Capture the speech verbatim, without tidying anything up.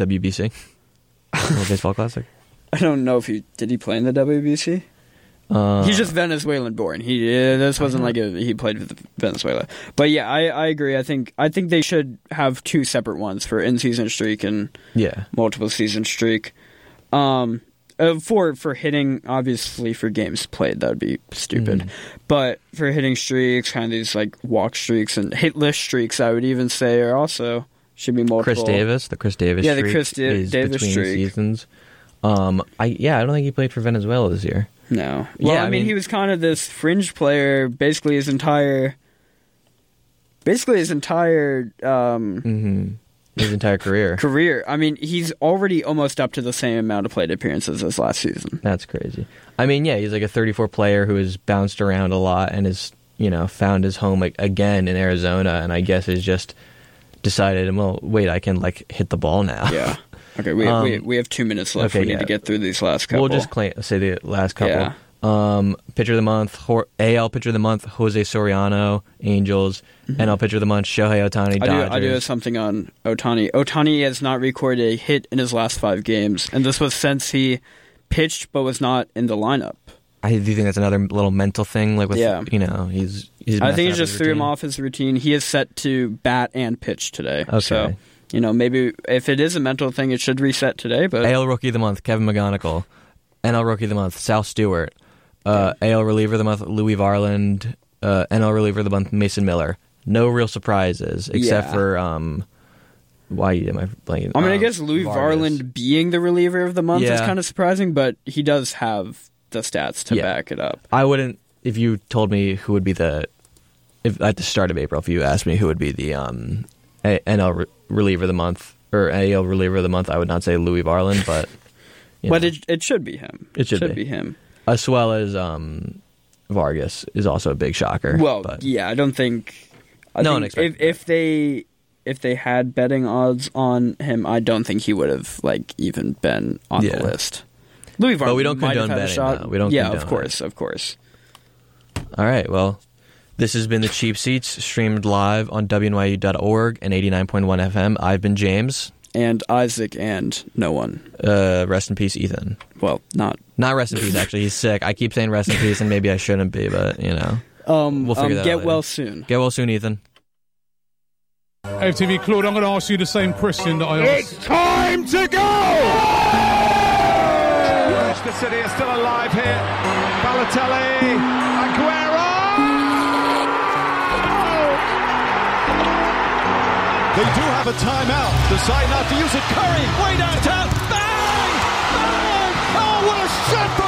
W B C, World Baseball Classic. I don't know if he did he play in the W B C. Uh, He's just Venezuelan born. He uh, this wasn't like a, he played with Venezuela. But yeah, I, I agree. I think I think they should have two separate ones for in season streak and yeah. multiple season streak. Um, uh, for for hitting, obviously for games played that would be stupid. Mm. But for hitting streaks, kind of these like walk streaks and hitless streaks, I would even say are also should be multiple. Chris Davis, the Chris Davis. Yeah, the streak Chris Da- is Davis between streak. seasons. Um, I yeah, I don't think he played for Venezuela this year. No. Well, Yeah, I, I mean, mean- he was kind of this fringe player basically his entire basically his entire um, Mm-hmm. His entire career. career. I mean, he's already almost up to the same amount of plate appearances as last season. That's crazy. I mean, yeah, he's like a thirty-four player who has bounced around a lot and has, you know, found his home like, again in Arizona, and I guess has just decided, well, wait, I can like hit the ball now. Yeah. Okay, we Um, we we have two minutes left. okay, we need yeah. to get through these last couple. We'll just claim, say the last couple. Yeah. Um, pitcher of the month, Hor- A L pitcher of the month, Jose Soriano, Angels. N L pitcher of the month, Shohei Ohtani, I do, Dodgers. I do have something on Ohtani. Ohtani has not recorded a hit in his last five games, and this was since he pitched but was not in the lineup. I do think that's another little mental thing. Like with, Yeah. you know, he's. he's I think he messing up just his threw him routine. off his routine. He is set to bat and pitch today. Okay. So, you know, maybe if it is a mental thing, it should reset today. But A L Rookie of the Month, Kevin McGonigal. N L Rookie of the Month, Sal Stewart. Uh, A L Reliever of the Month, Louis Varland. Uh, N L Reliever of the Month, Mason Miller. No real surprises except Yeah. for um, why am I blanking? I mean, I Um, guess Louis Vargas. Varland being the reliever of the month is Yeah. kind of surprising, but he does have the stats to Yeah. back it up. I wouldn't. If you told me who would be the, if at the start of April, if you asked me who would be the um, A- N L re- reliever of the month or A L reliever of the month, I would not say Louis Varland, but you But know, it it should be him. It should be. be him. as well as um, Vargas is also a big shocker. Well, but, yeah, I don't think. I No one think expected if, if they if they had betting odds on him, I don't think he would have like even been on Yeah. the list. Louis Varland But we don't might have condone had a betting, shot. though. We don't Yeah, condone of course, of course. all right, well, this has been the Cheap Seats streamed live on W N Y U dot org and eighty-nine point one F M. I've been James. And Isaac and no one. Uh, rest in peace, Ethan. Well, not. Not rest in peace, actually. He's sick. I keep saying rest in peace, and maybe I shouldn't be, but, you know. Um, We'll figure um, that get out later. well soon. Get well soon, Ethan. A F T V, Claude, I'm going to ask you the same question that I asked. It's time to go! Manchester City are still alive here. Balotelli, Aguero! They do have a timeout. Decide not to use it. Curry, way downtown. Bang! Bang! Oh, what a shot